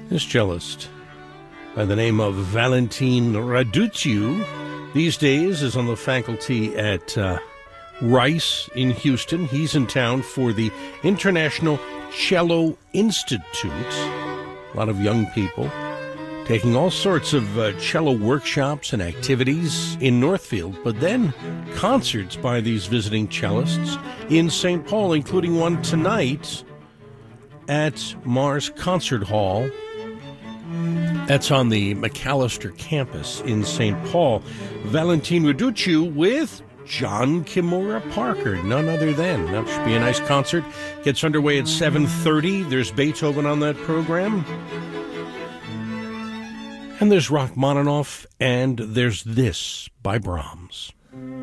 This cellist, by the name of Valentin Raduțiu, these days is on the faculty at Rice in Houston. He's in town for the International Cello Institute. A lot of young people taking all sorts of cello workshops and activities in Northfield, but then concerts by these visiting cellists in St. Paul, including one tonight at Mars Concert Hall. That's on the McAllister campus in St. Paul. Valentin Raduțiu with John Kimura Parker, none other than. That should be a nice concert. Gets underway at 7:30. There's Beethoven on that program. And there's Rachmaninoff, and there's this by Brahms.